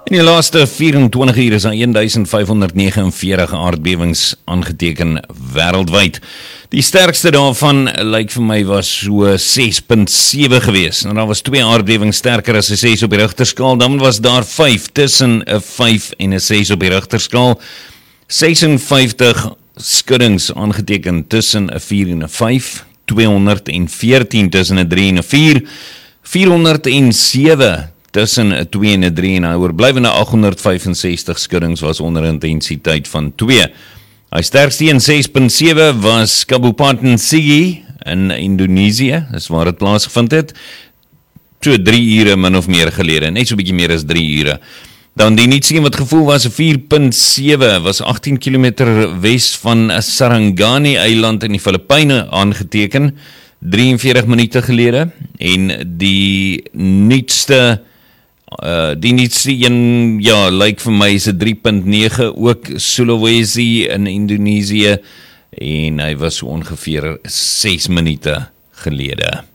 In die laaste 24 uur is 1549 aardbewings aangeteken wêreldwyd. Die sterkste daarvan lyk vir my was so 6.7 gewees. Nou, daar was 2 aardbewings sterker as 'n 6 op die Richterskaal. Dan was daar 5 tussen 'n 5 en 'n 6 op die Richterskaal. 56 skuddings aangeteken tussen 'n 4 en 'n 5. 214 tussen 'n 3 en 'n 4. 407 tussen 'n 2 en 'n 3 en 'n oorblywende 865 skuddings was onder intensiteit van 2. Hy sterkste een 6.7 was Kabupaten Sigi in Indonesië, dis waar dit plaasgevind het. So 3 ure min of meer gelede, net so 'n bietjie meer as 3 ure. Dan die nietste een wat gevoel was 'n 4.7 was 18 km wes van Sarangani eiland in die Filippyne aangeteken 43 minute gelede en die nuutste een, ja, lyk vir my is 'n 3.9 ook Sulawesi in Indonesië en hy was so ongeveer 6 minute gelede.